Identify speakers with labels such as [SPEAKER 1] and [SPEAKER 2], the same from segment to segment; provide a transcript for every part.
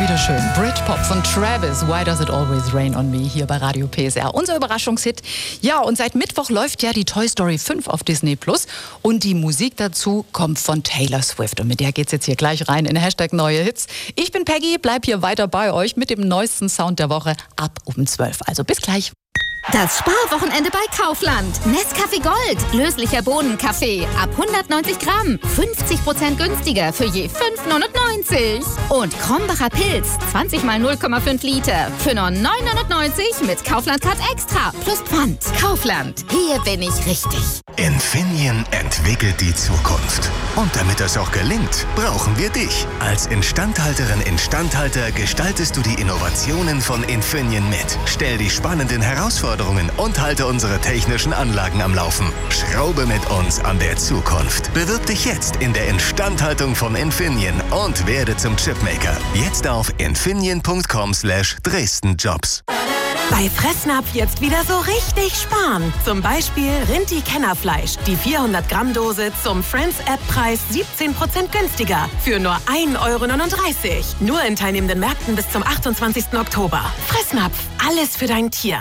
[SPEAKER 1] wieder schön. Britpop von Travis, Why Does It Always Rain on Me, hier bei Radio PSR. Unser Überraschungshit. Ja, und seit Mittwoch läuft ja die Toy Story 5 auf Disney Plus und die Musik dazu kommt von Taylor Swift. Und mit der geht's jetzt hier gleich rein in Hashtag Neue Hits. Ich bin Peggy, bleib hier weiter bei euch mit dem neuesten Sound der Woche ab um 12. Also bis gleich.
[SPEAKER 2] Das Sparwochenende bei Kaufland. Nescafé Gold, löslicher Bohnenkaffee. Ab 190 Gramm. 50% günstiger für je 5,99. Und Krombacher Pilz, 20 mal 0,5 Liter. Für nur 9,99 mit Kaufland-Card Extra. Plus Pfand. Kaufland. Hier bin ich richtig.
[SPEAKER 3] Infineon entwickelt die Zukunft. Und damit das auch gelingt, brauchen wir dich. Als Instandhalterin/Instandhalter gestaltest du die Innovationen von Infineon mit. Stell die spannenden Herausforderungen und halte unsere technischen Anlagen am Laufen. Schraube mit uns an der Zukunft. Bewirb dich jetzt in der Instandhaltung von Infineon und werde zum Chipmaker. Jetzt auf infineon.com/DresdenJobs.
[SPEAKER 4] Bei Fressnapf jetzt wieder so richtig sparen. Zum Beispiel Rinti-Kennerfleisch. Die 400-Gramm-Dose zum Friends-App-Preis 17% günstiger. Für nur 1,39 €. Nur in teilnehmenden Märkten bis zum 28. Oktober. Fressnapf. Alles für dein Tier.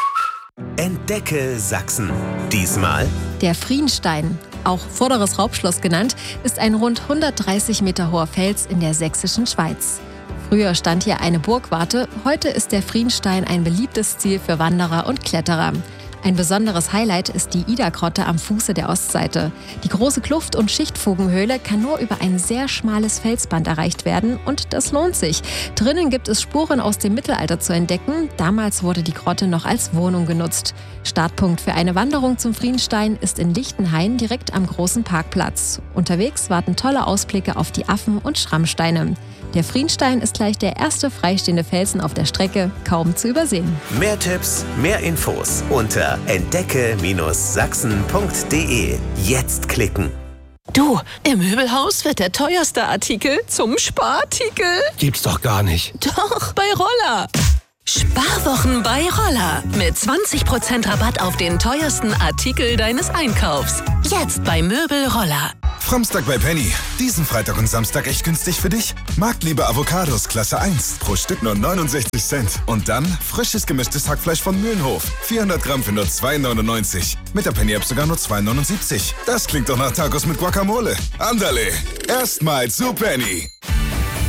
[SPEAKER 3] Entdecke Sachsen. Diesmal
[SPEAKER 5] Der Frienstein, auch Vorderes Raubschloss genannt, ist ein rund 130 Meter hoher Fels in der sächsischen Schweiz. Früher stand hier eine Burgwarte, heute ist der Frienstein ein beliebtes Ziel für Wanderer und Kletterer. Ein besonderes Highlight ist die Ida-Grotte am Fuße der Ostseite. Die große Kluft- und Schichtfugenhöhle kann nur über ein sehr schmales Felsband erreicht werden und das lohnt sich. Drinnen gibt es Spuren aus dem Mittelalter zu entdecken. Damals wurde die Grotte noch als Wohnung genutzt. Startpunkt für eine Wanderung zum Frienstein ist in Lichtenhain direkt am großen Parkplatz. Unterwegs warten tolle Ausblicke auf die Affen und Schrammsteine. Der Frienstein ist gleich der erste freistehende Felsen auf der Strecke, kaum zu übersehen.
[SPEAKER 3] mehr Tipps, mehr Infos unter entdecke-sachsen.de. Jetzt klicken.
[SPEAKER 6] Du, im Möbelhaus wird der teuerste Artikel zum Sparartikel.
[SPEAKER 7] Gibt's doch gar nicht.
[SPEAKER 6] Doch, bei Roller. Sparwochen bei Roller. Mit 20% Rabatt auf den teuersten Artikel deines Einkaufs. Jetzt bei Möbel Roller.
[SPEAKER 8] Framstag bei Penny. Diesen Freitag und Samstag echt günstig für dich? Marktliebe Avocados Klasse 1. Pro Stück nur 69 Cent. Und dann frisches gemischtes Hackfleisch von Mühlenhof. 400 Gramm für nur 2,99. Mit der Penny-App sogar nur 2,79. Das klingt doch nach Tacos mit Guacamole. Andale. Erstmal zu Penny.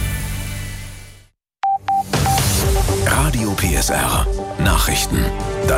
[SPEAKER 3] Radio PSR. Nachrichten.